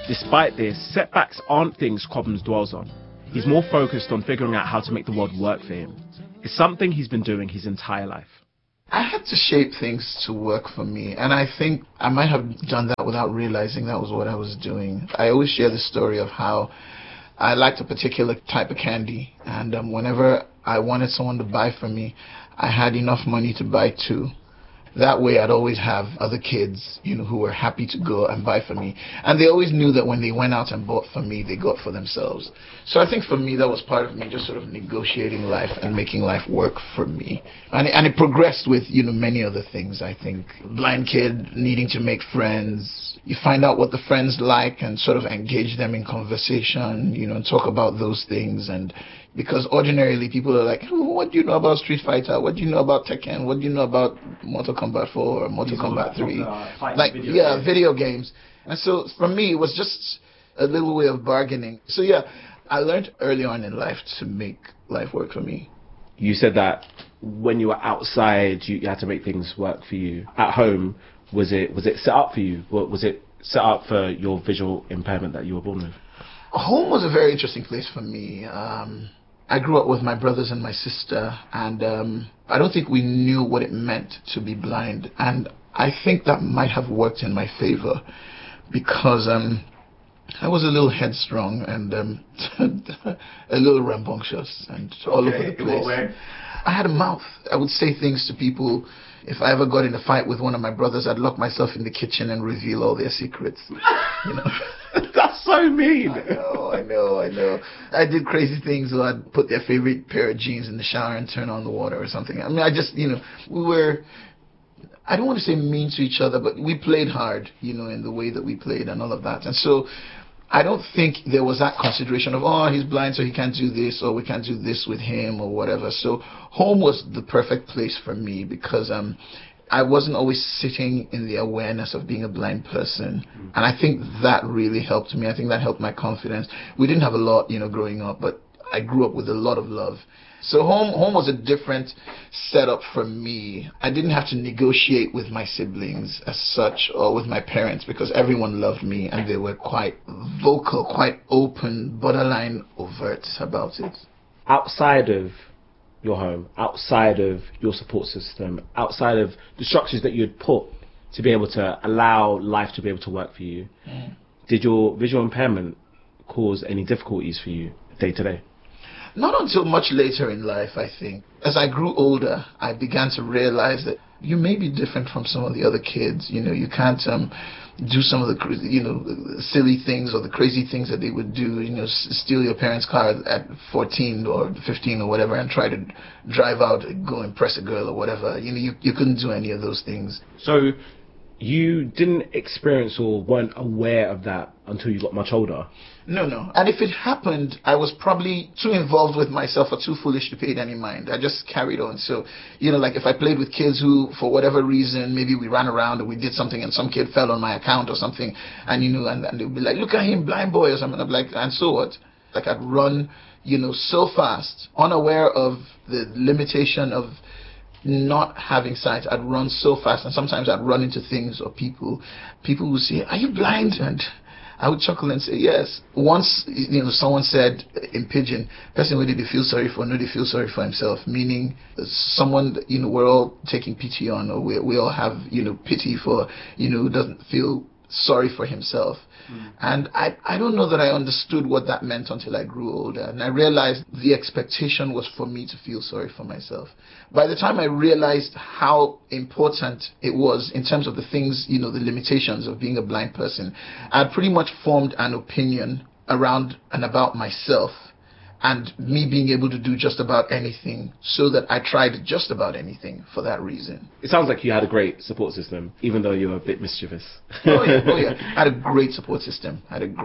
Despite this, setbacks aren't things Cobhams dwells on. He's more focused on figuring out how to make the world work for him. It's something he's been doing his entire life. I had to shape things to work for me, and I think I might have done that without realizing that was what I was doing. I always share the story of how I liked a particular type of candy, and whenever I wanted someone to buy for me, I had enough money to buy two. That way I'd always have other kids, who were happy to go and buy for me. And they always knew that when they went out and bought for me, they got for themselves. So I think for me, that was part of me just sort of negotiating life and making life work for me. And it progressed with, many other things, I think. Blind kid needing to make friends. You find out what the friends like and sort of engage them in conversation, and talk about those things. And because ordinarily people are like, what do you know about Street Fighter? What do you know about Tekken? What do you know about Mortal Kombat 4 or Mortal Kombat 3? Video games. And so for me, it was just a little way of bargaining. So yeah, I learned early on in life to make life work for me. You said that when you were outside, you had to make things work for you. At home, was it set up for you? Was it set up for your visual impairment that you were born with? Home was a very interesting place for me. I grew up with my brothers and my sister, and I don't think we knew what it meant to be blind. And I think that might have worked in my favor because I was a little headstrong and a little rambunctious and all over the place. I had a mouth. I would say things to people. If I ever got in a fight with one of my brothers, I'd lock myself in the kitchen and reveal all their secrets. That's so mean. I know. I did crazy things. So I'd put their favorite pair of jeans in the shower and turn on the water or something. I mean, I just, we were, I don't want to say mean to each other, but we played hard, in the way that we played and all of that. And so I don't think there was that consideration of, he's blind, so he can't do this, or we can't do this with him, or whatever. So home was the perfect place for me because I wasn't always sitting in the awareness of being a blind person. And I think that really helped me. I think that helped my confidence. We didn't have a lot, growing up, but I grew up with a lot of love. So home was a different setup for me. I didn't have to negotiate with my siblings as such or with my parents because everyone loved me and they were quite vocal, quite open, borderline overt about it. Outside of your home, outside of your support system, outside of the structures that you had put to be able to allow life to be able to work for you, did your visual impairment cause any difficulties for you day to day? Not until much later in life, I think. As I grew older, I began to realize that you may be different from some of the other kids. You can't do some of the silly things or the crazy things that they would do. Steal your parents' car at 14 or 15 or whatever and try to drive out, go impress a girl or whatever. You couldn't do any of those things. So you didn't experience or weren't aware of that until you got much older? No. And if it happened, I was probably too involved with myself or too foolish to pay it any mind. I just carried on. So, like if I played with kids who, for whatever reason, maybe we ran around or we did something and some kid fell on my account or something, and and they'd be like, look at him, blind boy or something. I'm like, and so what? Like I'd run, so fast, unaware of the limitation of not having sight. I'd run so fast, and sometimes I'd run into things or people. People would say, are you blind? And I would chuckle and say, yes. Once, someone said in Pidgin, person who did they feel sorry for, no, they feel sorry for himself, meaning someone, we're all taking pity on, or we all have, pity for, who doesn't feel sorry for himself. And I don't know that I understood what that meant until I grew older. And I realized the expectation was for me to feel sorry for myself. By the time I realized how important it was in terms of the things, the limitations of being a blind person, I had pretty much formed an opinion around and about myself and me being able to do just about anything, so that I tried just about anything for that reason. It sounds like you had a great support system, even though you were a bit mischievous. Oh yeah. I had a great support system.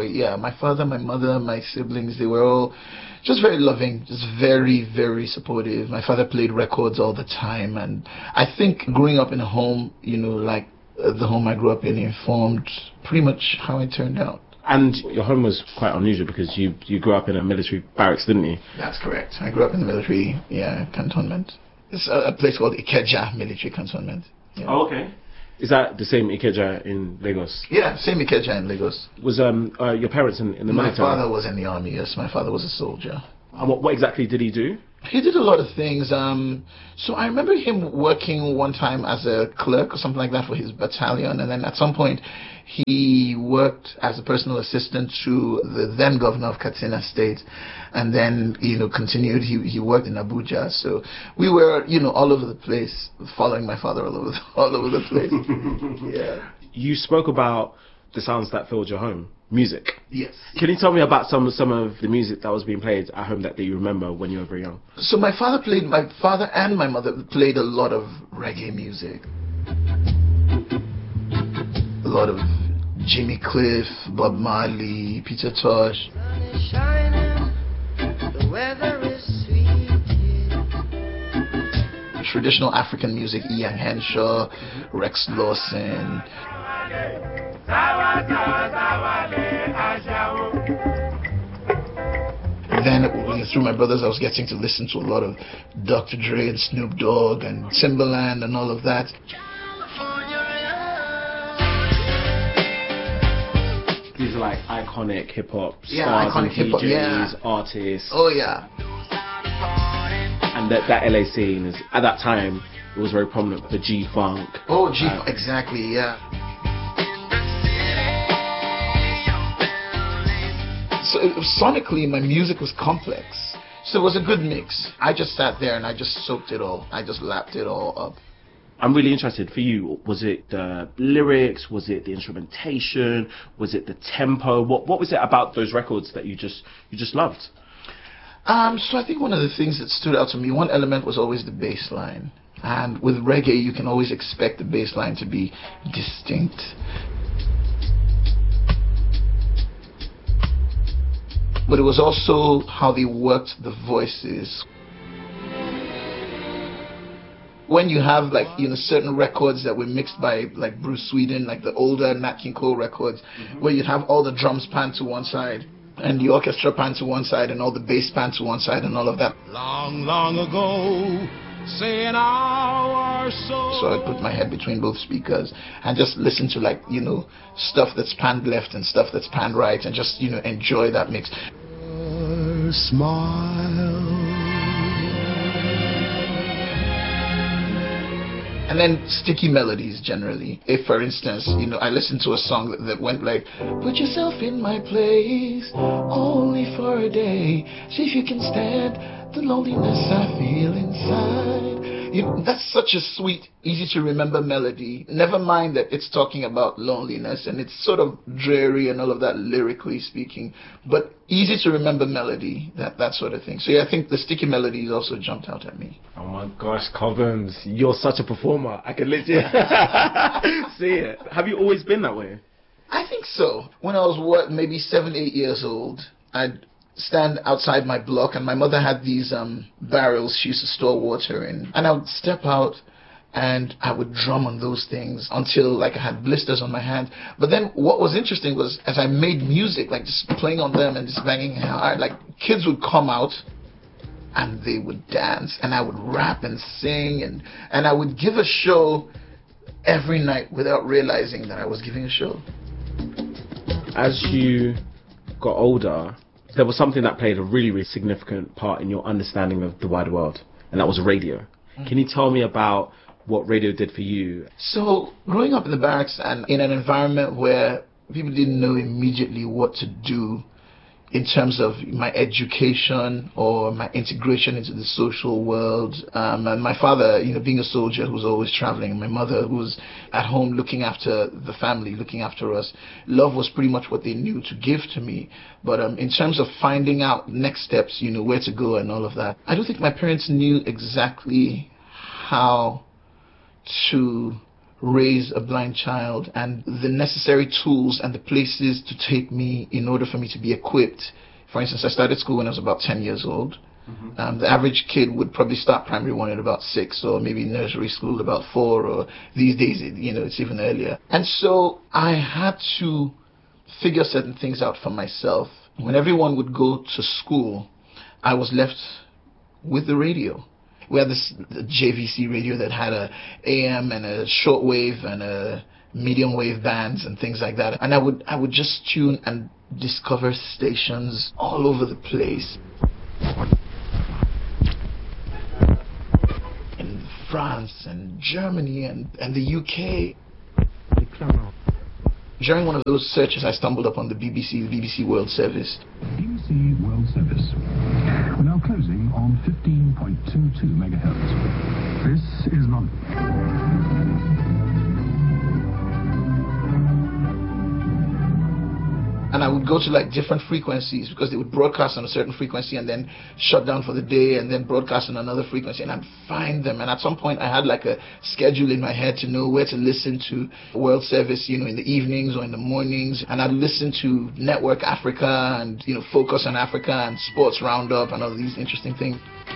My father, my mother, my siblings, they were all just very loving, just very, very supportive. My father played records all the time, and I think growing up in a home, like the home I grew up in, informed pretty much how I turned out. And your home was quite unusual because you grew up in a military barracks, didn't you? That's correct. I grew up in the military, cantonment. It's a place called Ikeja Military Cantonment. Yeah. Oh, okay. Is that the same Ikeja in Lagos? Yeah, same Ikeja in Lagos. Was your parents in the military? My father was in the army, yes. My father was a soldier. And what exactly did he do? He did a lot of things. So I remember him working one time as a clerk or something like that for his battalion. And then at some point, he worked as a personal assistant to the then governor of Katsina State. And then, continued. He worked in Abuja. So we were, all over the place, following my father all over the place. Yeah. You spoke about the sounds that filled your home. Music. Yes. Can you tell me about some of the music that was being played at home that you remember when you were very young? So my father and my mother played a lot of reggae music. A lot of Jimmy Cliff, Bob Marley, Peter Tosh. Sun is shining, the weather is sweet. Traditional African music, Ian Henshaw, Rex Lawson. Then through my brothers, I was getting to listen to a lot of Dr. Dre and Snoop Dogg and Timbaland and all of that. These are like iconic hip hop stars, iconic hip hop, DJs, artists. Oh yeah. And that LA scene is, at that time, it was very prominent for G-Funk. Oh, exactly, yeah. So sonically, my music was complex. So it was a good mix. I just sat there and I just soaked it all. I just lapped it all up. I'm really interested, for you, was it the lyrics? Was it the instrumentation? Was it the tempo? What was it about those records that you just loved? So I think one of the things that stood out to me, one element was always the bass line. And with reggae, you can always expect the bass line to be distinct. But it was also how they worked the voices. When you have certain records that were mixed by like Bruce Sweden, like the older Nat King Cole records, where you'd have all the drums pan to one side and the orchestra pan to one side and all the bass pan to one side and all of that. Long, long ago, saying our soul. So I'd put my head between both speakers and just listen to stuff that's panned left and stuff that's panned right and just, enjoy that mix. Smile. And then sticky melodies generally. If, for instance, I listened to a song that went like, put yourself in my place, only for a day, see if you can stand the loneliness I feel inside. That's such a sweet, easy to remember melody. Never mind that it's talking about loneliness and it's sort of dreary and all of that lyrically speaking, but easy to remember melody, that sort of thing. So yeah, I think the sticky melodies also jumped out at me. Oh my gosh, Cobhams, you're such a performer. I can literally see it. Have you always been that way? I think so. When I was maybe 7, 8 years old, I'd stand outside my block and my mother had these barrels she used to store water in, and I would step out and I would drum on those things until I had blisters on my hand. But then what was interesting was as I made music, just playing on them and just banging hard, kids would come out and they would dance and I would rap and sing and I would give a show every night without realizing that I was giving a show. As you got older, there was something that played a really, really significant part in your understanding of the wider world, and that was radio. Mm-hmm. Can you tell me about what radio did for you? So, growing up in the barracks and in an environment where people didn't know immediately what to do in terms of my education or my integration into the social world. And my father, being a soldier who was always traveling, and my mother who was at home looking after the family, looking after us. Love was pretty much what they knew to give to me. But in terms of finding out next steps, where to go and all of that, I don't think my parents knew exactly how to raise a blind child and the necessary tools and the places to take me in order for me to be equipped. For instance, I started school when I was about 10 years old. Mm-hmm. The average kid would probably start primary 1 at about 6, or maybe nursery school at about 4, or these days, it's even earlier. And so I had to figure certain things out for myself. When everyone would go to school, I was left with the radio. We had this JVC radio that had a AM and a shortwave and a medium wave bands and things like that. And I would just tune and discover stations all over the place. In France and Germany and the UK. During one of those searches, I stumbled upon the BBC World Service. BBC World Service. We're now closing on 15.22 megahertz. This is London. And I would go to like different frequencies because they would broadcast on a certain frequency and then shut down for the day and then broadcast on another frequency, and I'd find them. And at some point I had like a schedule in my head to know where to listen to World Service, in the evenings or in the mornings. And I'd listen to Network Africa and, Focus on Africa and Sports Roundup and all these interesting things.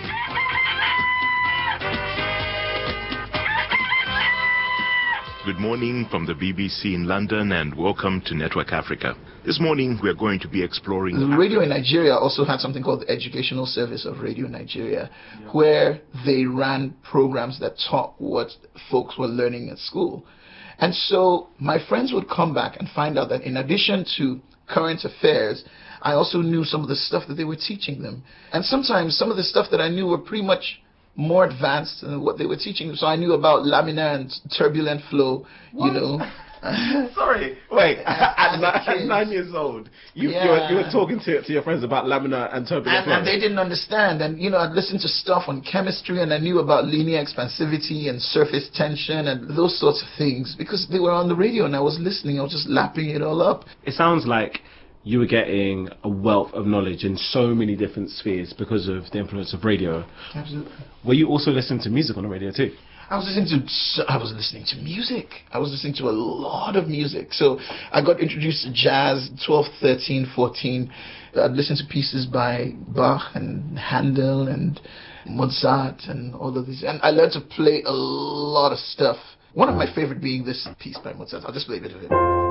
Good morning from the BBC in London and welcome to Network Africa. This morning we are going to be exploring... The radio in Nigeria also had something called the Educational Service of Radio Nigeria, where they ran programs that taught what folks were learning at school. And so my friends would come back and find out that in addition to current affairs, I also knew some of the stuff that they were teaching them. And sometimes some of the stuff that I knew were pretty much more advanced than what they were teaching. So I knew about laminar and turbulent flow, Sorry, wait. At 9 years old, you were talking to your friends about laminar and turbulent flow. And they didn't understand. And, I'd listened to stuff on chemistry, and I knew about linear expansivity and surface tension and those sorts of things because they were on the radio and I was listening. I was just lapping it all up. It sounds like you were getting a wealth of knowledge in so many different spheres because of the influence of radio. Absolutely. Were you also listening to music on the radio too? I was listening to music. I was listening to a lot of music. So I got introduced to jazz 12, 13, 14. I'd listen to pieces by Bach and Handel and Mozart and all of these. And I learned to play a lot of stuff. One of my favorite being this piece by Mozart. I'll just play a bit of it.